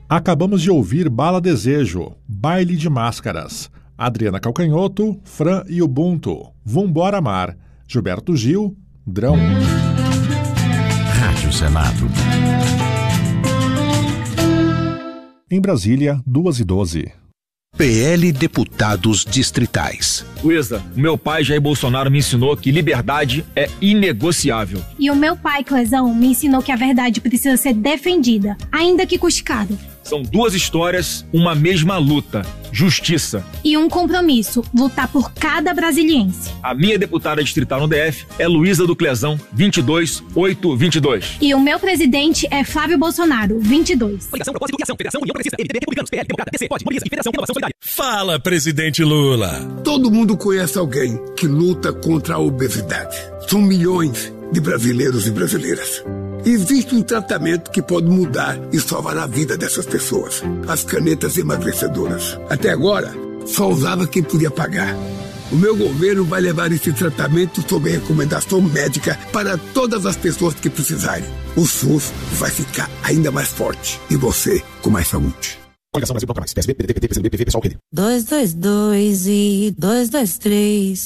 Acabamos de ouvir Bala Desejo, Baile de Máscaras, Adriana Calcanhoto, Fran e Ubuntu, Vambora Mar, Gilberto Gil, Drão. Rádio Senado. Em Brasília, 2h12. PL Deputados Distritais. Luísa, o meu pai Jair Bolsonaro me ensinou que liberdade é inegociável. E o meu pai Clezão me ensinou que a verdade precisa ser defendida, ainda que custe caro. São duas histórias, uma mesma luta, justiça. E um compromisso, lutar por cada brasiliense. A minha deputada distrital no DF é Luísa do Clezão, 22822. E o meu presidente é Flávio Bolsonaro, 22. Coligação, propósito e coligação, Federação, União Progressista, MDB, Republicanos, PL, Democrata, PC, POD, Mobiliza e Federação Renovação Solidária. Fala, presidente Lula. Todo mundo conhece alguém que luta contra a obesidade. São milhões de brasileiros e brasileiras. Existe um tratamento que pode mudar e salvar a vida dessas pessoas. As canetas emagrecedoras. Até agora, só usava quem podia pagar. O meu governo vai levar esse tratamento sob recomendação médica para todas as pessoas que precisarem. O SUS vai ficar ainda mais forte e você com mais saúde. Coligação Brasil Bloco Mais, PSB, PDT, PT, PCdoB, PV, PSOL, Rede. 222 e 223.